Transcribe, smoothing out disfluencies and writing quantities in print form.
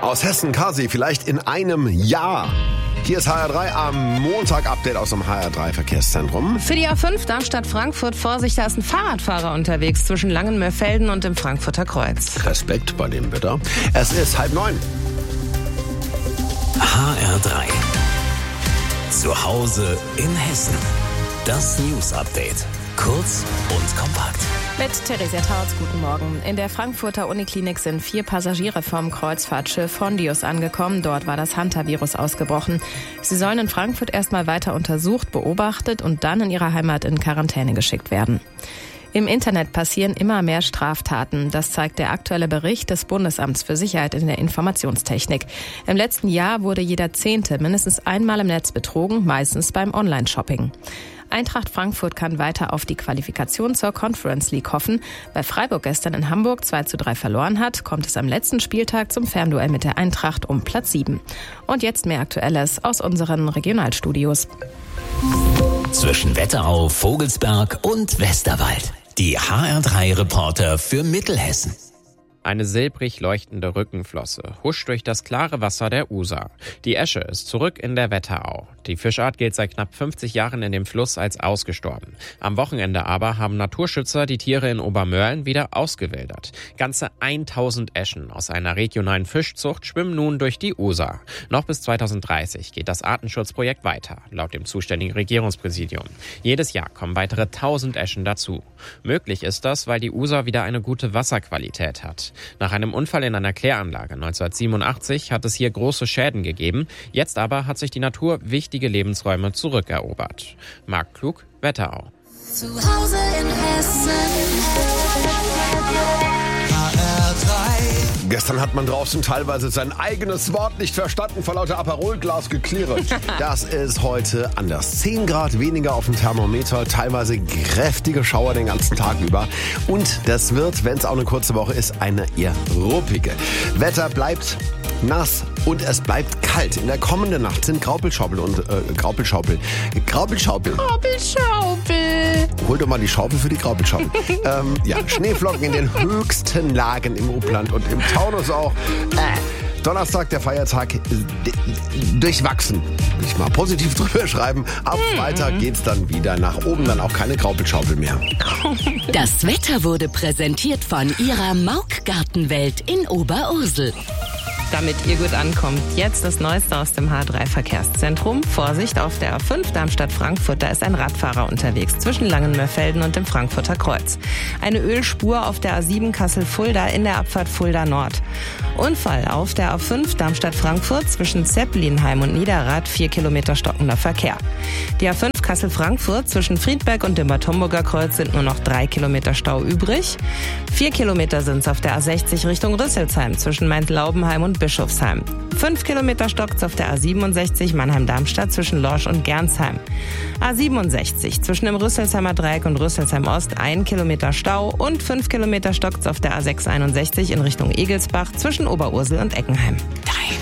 Aus Hessen, Kasi, vielleicht in einem Jahr. Hier ist HR3 am Montag-Update aus dem HR3-Verkehrszentrum. Für die A5 Darmstadt-Frankfurt, Vorsicht, da ist ein Fahrradfahrer unterwegs zwischen Langenmörfelden und dem Frankfurter Kreuz. Respekt bei dem Wetter. Es ist 8:30. HR3. Zu Hause in Hessen. Das News-Update. Kurz und kompakt. Mit Theresia Tautz, guten Morgen. In der Frankfurter Uniklinik sind 4 Passagiere vom Kreuzfahrtschiff Fondius angekommen. Dort war das Hantavirus ausgebrochen. Sie sollen in Frankfurt erstmal weiter untersucht, beobachtet und dann in ihrer Heimat in Quarantäne geschickt werden. Im Internet passieren immer mehr Straftaten. Das zeigt der aktuelle Bericht des Bundesamts für Sicherheit in der Informationstechnik. Im letzten Jahr wurde jeder 10. mindestens einmal im Netz betrogen, meistens beim Online-Shopping. Eintracht Frankfurt kann weiter auf die Qualifikation zur Conference League hoffen. Weil Freiburg gestern in Hamburg 2:3 verloren hat, kommt es am letzten Spieltag zum Fernduell mit der Eintracht um Platz 7. Und jetzt mehr Aktuelles aus unseren Regionalstudios. Zwischen Wetterau, Vogelsberg und Westerwald. Die HR3-Reporter für Mittelhessen. Eine silbrig leuchtende Rückenflosse huscht durch das klare Wasser der Usa. Die Esche ist zurück in der Wetterau. Die Fischart gilt seit knapp 50 Jahren in dem Fluss als ausgestorben. Am Wochenende aber haben Naturschützer die Tiere in Obermörlen wieder ausgewildert. Ganze 1000 Eschen aus einer regionalen Fischzucht schwimmen nun durch die Usa. Noch bis 2030 geht das Artenschutzprojekt weiter, laut dem zuständigen Regierungspräsidium. Jedes Jahr kommen weitere 1000 Eschen dazu. Möglich ist das, weil die Usa wieder eine gute Wasserqualität hat. Nach einem Unfall in einer Kläranlage 1987 hat es hier große Schäden gegeben. Jetzt aber hat sich die Natur wichtige Lebensräume zurückerobert. Marc Klug, Wetterau. Zu Hause in Hessen. Gestern hat man draußen teilweise sein eigenes Wort nicht verstanden, vor lauter Aperolglas geklirrt. Das ist heute anders. 10 Grad weniger auf dem Thermometer, teilweise kräftige Schauer den ganzen Tag über. Und das wird, wenn es auch eine kurze Woche ist, eine eher ruppige. Wetter bleibt nass und es bleibt kalt. In der kommenden Nacht sind Graupelschaupel. Hol doch mal die Schaufel für die Graupelschaupel. Schneeflocken in den höchsten Lagen im Upland und im Taunus auch. Donnerstag, der Feiertag, durchwachsen. Nicht mal positiv drüber schreiben. Ab Freitag geht's dann wieder nach oben, dann auch keine Graupelschaufel mehr. Das Wetter wurde präsentiert von Ihrer Mauk-Gartenwelt in Oberursel. Damit ihr gut ankommt, jetzt das Neueste aus dem H3-Verkehrszentrum. Vorsicht auf der A5 Darmstadt-Frankfurt, da ist ein Radfahrer unterwegs zwischen Langenmörfelden und dem Frankfurter Kreuz. Eine Ölspur auf der A7 Kassel-Fulda in der Abfahrt Fulda Nord. Unfall auf der A5 Darmstadt-Frankfurt zwischen Zeppelinheim und Niederrad, 4 Kilometer stockender Verkehr. Die A5 Kassel-Frankfurt zwischen Friedberg und dem Bad Homburger Kreuz sind nur noch 3 Kilometer Stau übrig. 4 Kilometer sind es auf der A60 Richtung Rüsselsheim zwischen Mainz-Laubenheim und Bischofsheim. 5 Kilometer stockt's auf der A67 Mannheim-Darmstadt zwischen Lorsch und Gernsheim. A67 zwischen dem Rüsselsheimer Dreieck und Rüsselsheim Ost 1 Kilometer Stau und 5 Kilometer stockt's auf der A661 in Richtung Egelsbach zwischen Oberursel und Eckenheim.